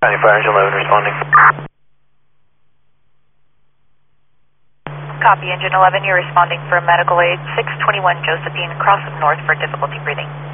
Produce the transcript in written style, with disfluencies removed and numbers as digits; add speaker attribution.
Speaker 1: County Fire Engine 11 responding.
Speaker 2: Copy, Engine 11, you're responding for medical aid 621 Josephine, cross of North for difficulty breathing.